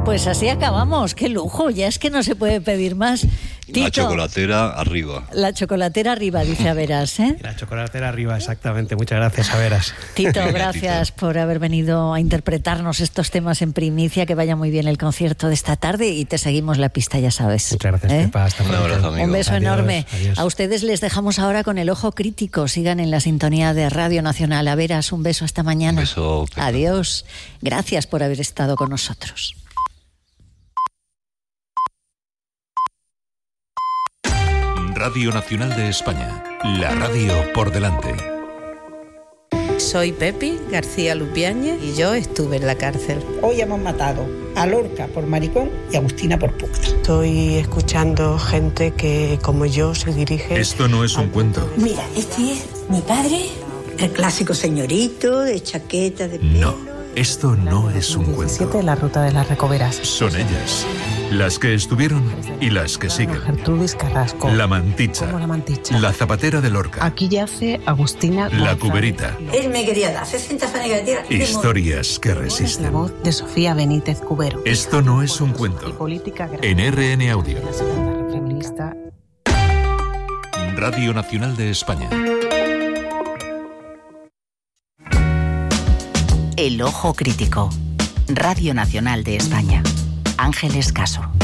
Pues así acabamos. ¡Qué lujo! Ya es que no se puede pedir más. Tito, la chocolatera arriba. La chocolatera arriba, dice Averas, ¿eh? La chocolatera arriba, exactamente. Muchas gracias, Averas. Tito, gracias por haber venido a interpretarnos estos temas en primicia. Que vaya muy bien el concierto de esta tarde y te seguimos la pista, ya sabes. Muchas gracias, Pepa. Hasta un abrazo, amigo. Un beso Adiós, enorme. adiós. A ustedes les dejamos ahora con el ojo crítico. Sigan en la sintonía de Radio Nacional. Averas, un beso hasta mañana. Un beso, Pepa. Adiós. Gracias por haber estado con nosotros. Radio Nacional de España, la radio por delante. Soy Pepi García Lupiáñez y yo estuve en la cárcel. Hoy hemos matado a Lorca por maricón y a Agustina por puta. Estoy escuchando gente que, como yo, se dirige... Esto no es un cuento. Mira, este es mi padre, el clásico señorito de chaqueta de pelo. No, esto no es un cuento. La ruta de las Recoveras. Son ellas, las que estuvieron y las que siguen. Gertrudis Carrasco. La Manticha. ¿Cómo la Manticha? La Zapatera de Lorca. Aquí yace Agustina La González. Cuberita. Él me quería dar 60 fanegas de tierra. Historias que La resisten. voz de Sofía Benítez Cubero. Esto no es un Y cuento. política En RN Audio. La segunda feminista. Radio Nacional de España. El ojo crítico. Radio Nacional de España. Ángeles Caso.